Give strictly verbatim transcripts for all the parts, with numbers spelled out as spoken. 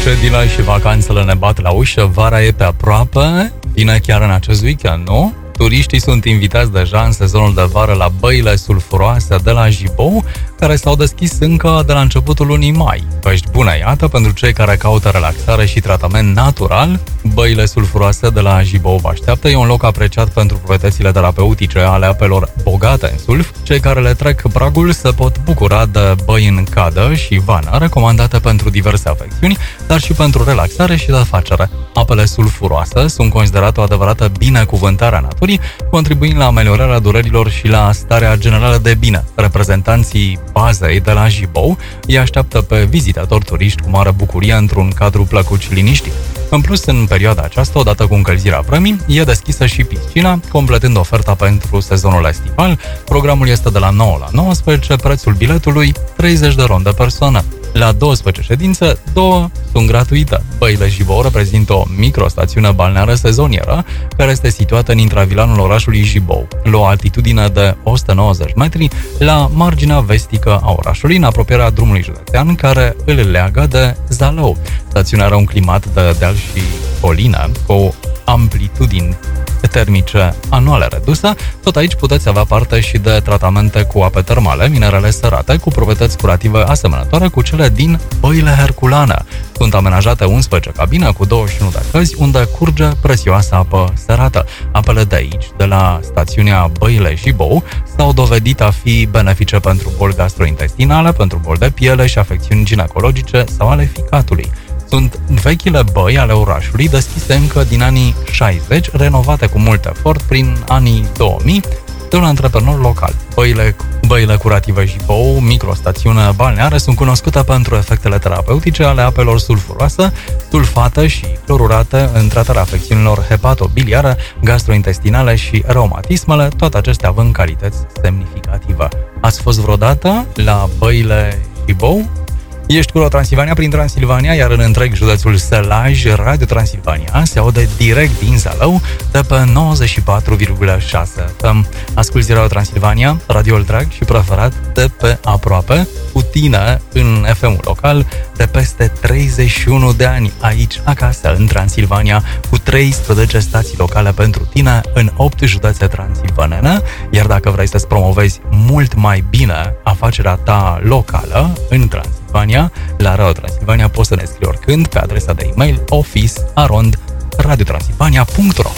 Concediile și vacanțele ne bat la ușă, vara e pe aproape, vine chiar în acest weekend, nu? Turiștii sunt invitați deja în sezonul de vară la băile sulfuroase de la Jibou, care s-au deschis încă de la începutul lunii mai. Vești bune, iată, pentru cei care caută relaxare și tratament natural, băile sulfuroase de la Jibou vă așteaptă. E un loc apreciat pentru proprietățile terapeutice ale apelor bogate în sulf. Cei care le trec pragul se pot bucura de băi în cadă și vană, recomandate pentru diverse afecțiuni, dar și pentru relaxare și desfacere. Apele sulfuroase sunt considerate o adevărată binecuvântare a naturii, contribuind la ameliorarea durerilor și la starea generală de bine. Reprezentanții bazei de la Jibou îi așteaptă pe vizitatori turiști cu mare bucurie într-un cadru plăcut și liniștit. În plus, în perioada aceasta, odată cu încălzirea vremii, e deschisă și piscina, completând oferta pentru sezonul estival. Programul este de la nouă la nouăsprezece, prețul biletului treizeci de ron de persoană. La douăsprezece ședințe, două sunt gratuite. Băile Jibou reprezintă o microstațiune balneară sezonieră, care este situată în intravilanul orașului Jibou, la o altitudine de o sută nouăzeci metri, la marginea vestică a orașului, în apropierea drumului județean, care îl leagă de Zalău. Stațiunea are un climat de deal și colină, cu amplitudini termice anuale reduse. Tot aici puteți avea parte și de tratamente cu ape termale, minerale sărate, cu proprietăți curative asemănătoare cu cele din băile herculane. Sunt amenajate unsprezece cabine cu douăzeci și unu de căzi, unde curge prețioasă apă sărată. Apele de aici, de la stațiunea Băile Jibou, s-au dovedit a fi benefice pentru boli gastrointestinale, pentru boli de piele și afecțiuni ginecologice sau ale ficatului. Sunt vechile băi ale orașului, deschise încă din anii șaizeci, renovate cu mult efort prin anii două mii de un antreprenor local. Băile, băile curative Jibou, microstațiune balneare, sunt cunoscute pentru efectele terapeutice ale apelor sulfuroase, sulfate și clorurate în tratarea afecțiunilor hepatobiliare, gastrointestinale și reumatismele, toate acestea având calități semnificative. Ați fost vreodată la băile Jibou? Ești cu Transilvania prin Transilvania, iar în întreg județul Sălaj, Radio Transilvania se aude direct din Zalău de pe nouăzeci și patru virgulă șase F M. Asculți Radio Transilvania, radioul drag și preferat de pe aproape, cu tine în F M-ul local de peste treizeci și unu de ani, aici, acasă, în Transilvania, cu treisprezece stații locale pentru tine în opt județe transilvanene, iar dacă vrei să-ți promovezi mult mai bine afacerea ta locală în Transilvania, la Radio Transilvania poți să ne scrii oricând pe adresa de e-mail office arond radiotransilvania punct ro.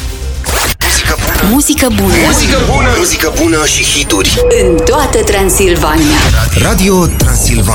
Muzică bună. Muzică bună. Muzică bună și hituri în toată Transilvania. Radio Transilvania.